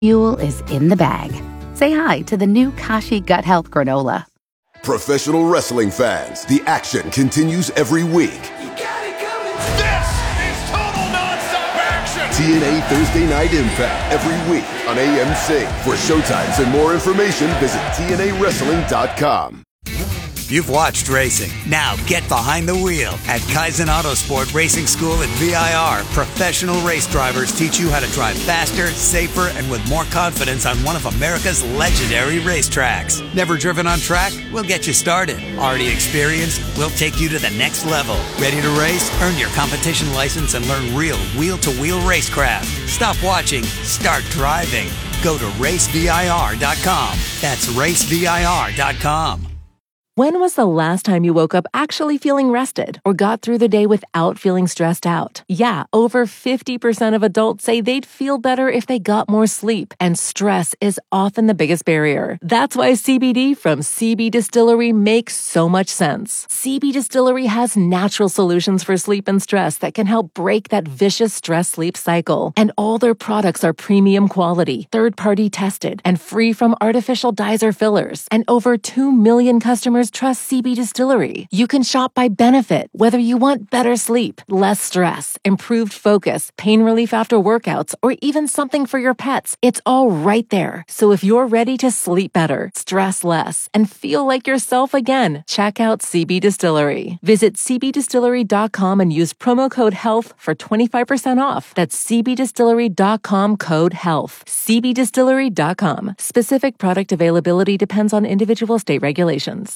Fuel is in the bag. Say hi to the new Kashi Gut Health Granola. Professional wrestling fans, the action continues every week. You got it coming. This is total nonstop action. TNA Thursday Night Impact every week on AMC. For showtimes and more information, visit TNAWrestling.com. You've watched racing. Now get behind the wheel. At Kaizen Autosport Racing School at VIR, professional race drivers teach you how to drive faster, safer, and with more confidence on one of America's legendary racetracks. Never driven on track? We'll get you started. Already experienced? We'll take you to the next level. Ready to race? Earn your competition license and learn real wheel-to-wheel racecraft. Stop watching. Start driving. Go to racevir.com. That's racevir.com. When was the last time you woke up actually feeling rested or got through the day without feeling stressed out? Yeah, over 50% of adults say they'd feel better if they got more sleep, and stress is often the biggest barrier. That's why CBD from CB Distillery makes so much sense. CB Distillery has natural solutions for sleep and stress that can help break that vicious stress-sleep cycle. And all their products are premium quality, third-party tested, and free from artificial dyes or fillers. And over 2 million customers trust CB Distillery. You can shop by benefit, whether you want better sleep, less stress, improved focus, pain relief after workouts, or even something for your pets. It's all right there. So if you're ready to sleep better, stress less, and feel like yourself again, check out CB Distillery. Visit cbdistillery.com and use promo code HEALTH for 25% off. That's cbdistillery.com code HEALTH. cbdistillery.com. Specific product availability depends on individual state regulations.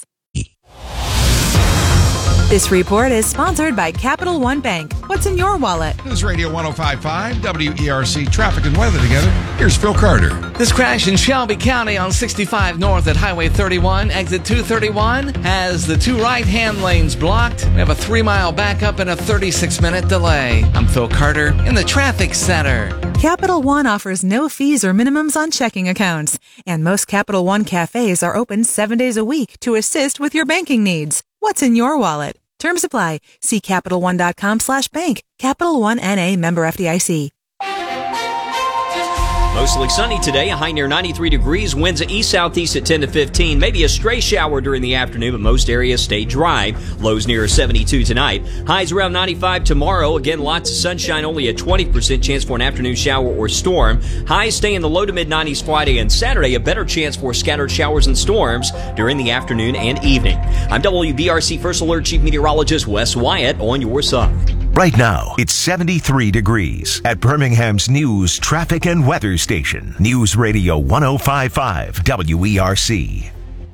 This report is sponsored by Capital One Bank. What's in your wallet? This is Radio 105.5, WERC, traffic and weather together. Here's Phil Carter. This crash in Shelby County on 65 north at Highway 31, exit 231, has the two right-hand lanes blocked. We have a 3-mile backup and a 36-minute delay. I'm Phil Carter in the traffic center. Capital One offers no fees or minimums on checking accounts, and most Capital One cafes are open 7 days a week to assist with your banking needs. What's in your wallet? Terms apply. See CapitalOne.com/bank. Capital One N.A. member FDIC. Mostly sunny today, a high near 93 degrees, winds east-southeast at 10 to 15, maybe a stray shower during the afternoon, but most areas stay dry. Lows near 72 tonight. Highs around 95 tomorrow. Again, lots of sunshine, only a 20% chance for an afternoon shower or storm. Highs stay in the low to mid-90s Friday and Saturday, a better chance for scattered showers and storms during the afternoon and evening. I'm WBRC First Alert Chief Meteorologist Wes Wyatt on your side. Right now, it's 73 degrees at Birmingham's News, Traffic and Weather Station. News Radio 105.5 WERC.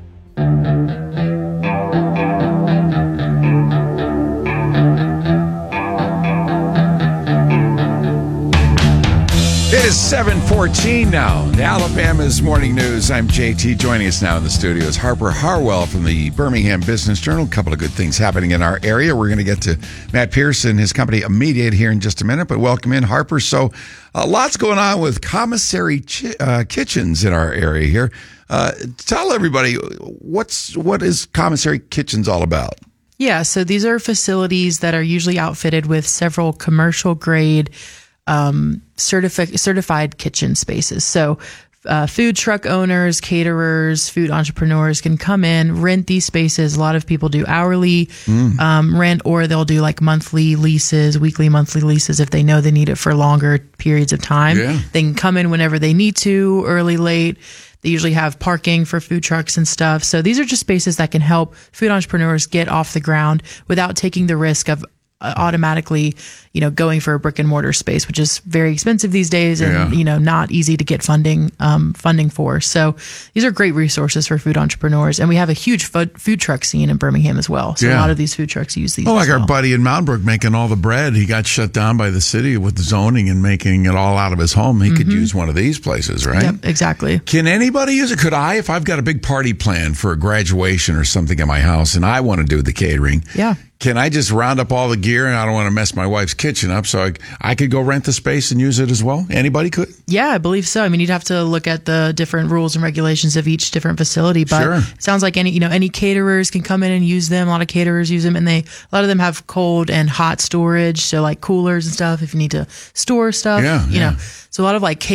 It is 7:14 now. Alabama's Morning News. I'm JT. Joining us now in the studio is Harper Harwell from the Birmingham Business Journal. A couple of good things happening in our area. We're going to get to Matt Pierce and his company Immediate here in just a minute, but welcome in, Harper. So lots going on with commissary kitchens in our area here. Tell everybody, what is commissary kitchens all about? Yeah, so these are facilities that are usually outfitted with several commercial grade certified kitchen spaces. So food truck owners, caterers, food entrepreneurs can come in, rent these spaces. A lot of people do hourly rent, or they'll do like monthly leases, weekly, monthly leases if they know they need it for longer periods of time. Yeah. They can come in whenever they need to, early, late. They usually have parking for food trucks and stuff. So these are just spaces that can help food entrepreneurs get off the ground without taking the risk of automatically, going for a brick and mortar space, which is very expensive these days and, not easy to get funding for. So these are great resources for food entrepreneurs. And we have a huge food truck scene in Birmingham as well. So a lot of these food trucks use these. Like our buddy in Mountain Brook making all the bread. He got shut down by the city with the zoning and making it all out of his home. He could use one of these places, right? Yep, exactly. Can anybody use it? Could I, if I've got a big party planned for a graduation or something at my house and I want to do the catering? Yeah. Can I just round up all the gear, and I don't want to mess my wife's kitchen up, so I could go rent the space and use it as well? Anybody could? Yeah, I believe so. I mean, you'd have to look at the different rules and regulations of each different facility, but it sounds like any caterers can come in and use them. A lot of caterers use them, and a lot of them have cold and hot storage, so like coolers and stuff if you need to store stuff. So a lot of like cake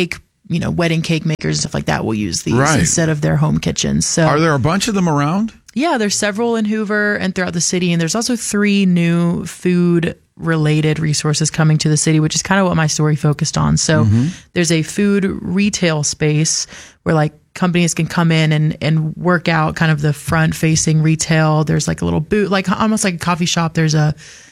wedding cake makers and stuff like that will use these Right. instead of their home kitchens. So Are there a bunch of them around? yeah, there's several in Hoover and throughout the city. And there's also 3 new food related resources coming to the city, which is kind of what my story focused on. So there's a food retail space where like companies can come in and work out kind of the front facing retail. There's like a little booth, like almost like a coffee shop. There's a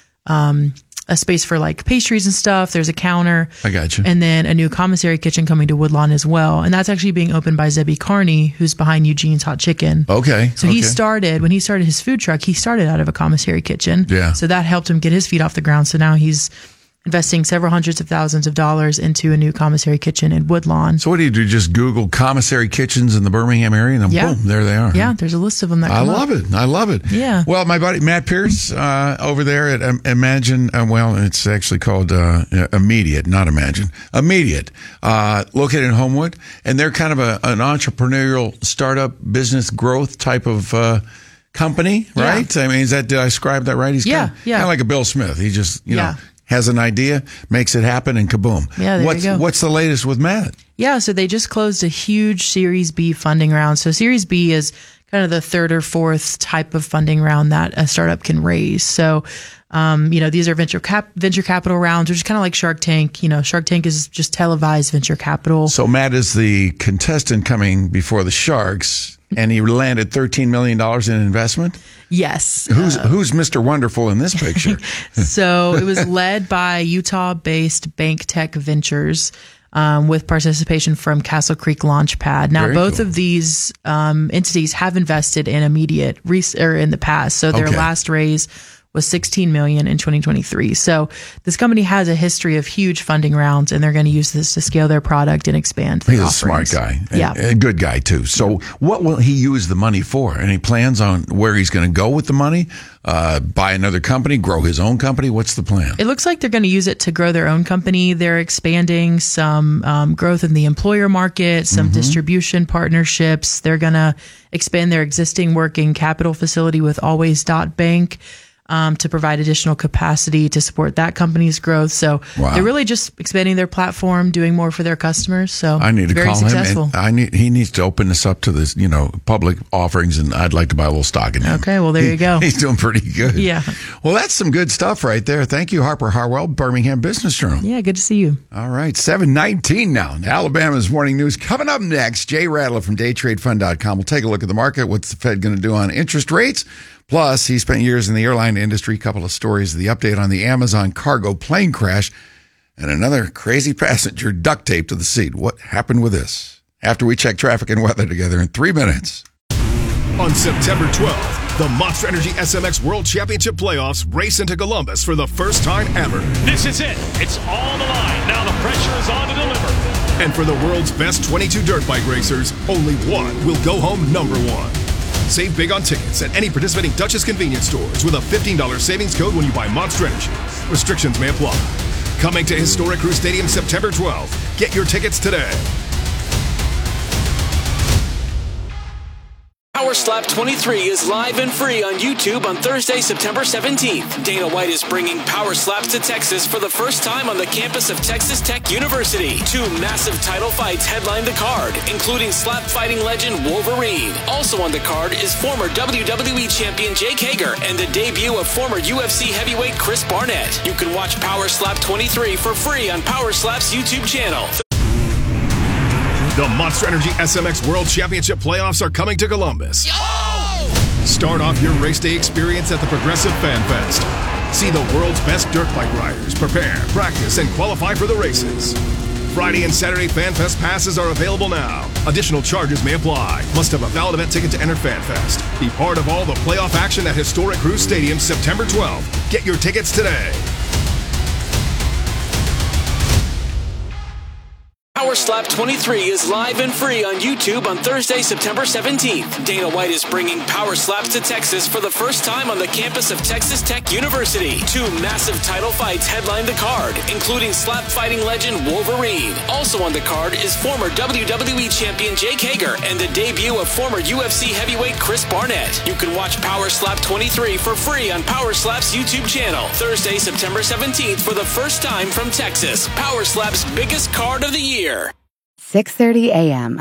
space for like pastries and stuff. There's a counter. I got you. And then a new commissary kitchen coming to Woodlawn as well. And that's actually being opened by Zebby Carney, who's behind Eugene's Hot Chicken. Okay. So when he started his food truck, he started out of a commissary kitchen. Yeah. So that helped him get his feet off the ground. So now he's investing several hundreds of thousands of dollars into a new commissary kitchen in Woodlawn. So what do you do? Just Google commissary kitchens in the Birmingham area, and then boom, there they are. Yeah, there's a list of them that I come love up. it. I love it. Yeah. Well, my buddy Matt Pierce over there at Imagine, it's actually called Immediate, not Imagine. Immediate, located in Homewood. And they're kind of an entrepreneurial startup business growth type of company, right? I mean, did I describe that right? He's kind of like a Bill Smith. He just, you know, has an idea, makes it happen, and kaboom. Yeah, there you go. What's the latest with Matt? Yeah, so they just closed a huge Series B funding round. So Series B is kind of the 3rd or 4th type of funding round that a startup can raise. So, these are venture capital rounds, which is kind of like Shark Tank. Shark Tank is just televised venture capital. So Matt is the contestant coming before the Sharks, and he landed $13 million in investment? Yes. Who's Mr. Wonderful in this picture? So it was led by Utah-based Bank Tech Ventures, with participation from Castle Creek Launchpad. Now, both of these entities have invested in Immediate in the past. So their last raise was $16 million in 2023. So this company has a history of huge funding rounds, and they're going to use this to scale their product and expand their offerings. He's a smart guy. Yeah. A good guy, too. So what will he use the money for? Any plans on where he's going to go with the money? Buy another company? Grow his own company? What's the plan? It looks like they're going to use it to grow their own company. They're expanding some growth in the employer market, some distribution partnerships. They're going to expand their existing working capital facility with Always.Bank. To provide additional capacity to support that company's growth. So they're really just expanding their platform, doing more for their customers. So I need to very call successful. him. He needs to open this up to this, public offerings, and I'd like to buy a little stock in him. Okay, well, there you go. He's doing pretty good. Yeah. Well, that's some good stuff right there. Thank you, Harper Harwell, Birmingham Business Journal. Yeah, good to see you. All right, 7:19 now. Alabama's morning news coming up next. Jay Rattler from DayTradeFund.com. We'll take a look at the market. What's the Fed going to do on interest rates? Plus, he spent years in the airline industry. A couple of stories, the update on the Amazon cargo plane crash, and another crazy passenger duct taped to the seat. What happened with this? After we check traffic and weather together in 3 minutes. On September 12th, the Monster Energy SMX World Championship Playoffs race into Columbus for the first time ever. This is it. It's all the line. Now the pressure is on to deliver. And for the world's best 22 dirt bike racers, only one will go home number one. Save big on tickets at any participating Duchess convenience stores with a $15 savings code when you buy Monster Energy. Restrictions may apply. Coming to Historic Crew Stadium September 12th. Get your tickets today. Power Slap 23 is live and free on YouTube on Thursday, September 17th. Dana White is bringing Power Slaps to Texas for the first time on the campus of Texas Tech University. 2 massive title fights headline the card, including slap fighting legend Wolverine. Also on the card is former WWE champion Jake Hager and the debut of former UFC heavyweight Chris Barnett. You can watch Power Slap 23 for free on Power Slap's YouTube channel. The Monster Energy SMX World Championship Playoffs are coming to Columbus. Start off your race day experience at the Progressive Fan Fest. See the world's best dirt bike riders prepare, practice, and qualify for the races. Friday and Saturday Fan Fest passes are available now. Additional charges may apply. Must have a valid event ticket to enter Fan Fest. Be part of all the playoff action at Historic Crew Stadium September 12th. Get your tickets today. Power Slap 23 is live and free on YouTube on Thursday, September 17th. Dana White is bringing Power Slaps to Texas for the first time on the campus of Texas Tech University. 2 massive title fights headline the card, including slap fighting legend Wolverine. Also on the card is former WWE champion Jake Hager and the debut of former UFC heavyweight Chris Barnett. You can watch Power Slap 23 for free on Power Slap's YouTube channel. Thursday, September 17th for the first time from Texas. Power Slap's biggest card of the year. 6:30 a.m.